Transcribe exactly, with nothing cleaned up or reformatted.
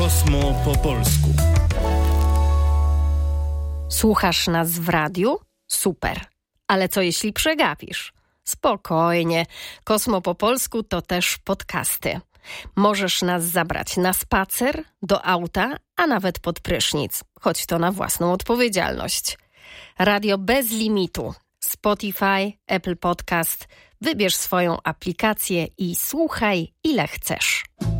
Kosmo po polsku. Słuchasz nas w radiu? Super. Ale co jeśli przegapisz? Spokojnie. Kosmo po polsku to też podcasty. Możesz nas zabrać na spacer, do auta, a nawet pod prysznic. Choć to na własną odpowiedzialność. Radio bez limitu. Spotify, Apple Podcast. Wybierz swoją aplikację i słuchaj ile chcesz.